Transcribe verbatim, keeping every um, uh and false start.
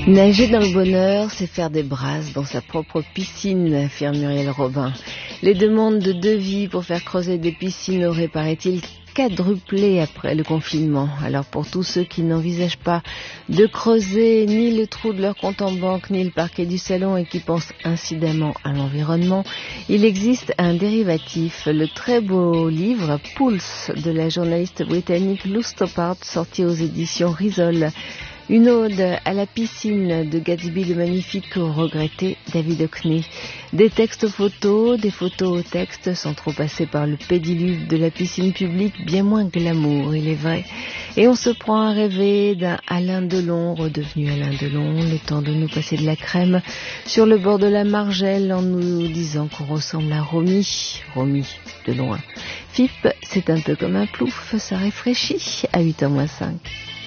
Nager dans le bonheur, c'est faire des brasses dans sa propre piscine, affirme Muriel Robin. Les demandes de devis pour faire creuser des piscines auraient, paraît-il, quadruplé après le confinement. Alors pour tous ceux qui n'envisagent pas de creuser ni le trou de leur compte en banque, ni le parquet du salon et qui pensent incidemment à l'environnement, il existe un dérivatif, le très beau livre Pulse de la journaliste britannique Lou Stoppard, sorti aux éditions Risol. Une ode à la piscine de Gatsby le magnifique au regretté David Hockney. Des textes photos, des photos au texte, sans trop passer par le pédiluve de la piscine publique, bien moins glamour, il est vrai. Et on se prend à rêver d'un Alain Delon, redevenu Alain Delon, le temps de nous passer de la crème sur le bord de la Margelle en nous disant qu'on ressemble à Romy, Romy de loin. F I P, c'est un peu comme un plouf, ça réfléchit à huit heures moins cinq.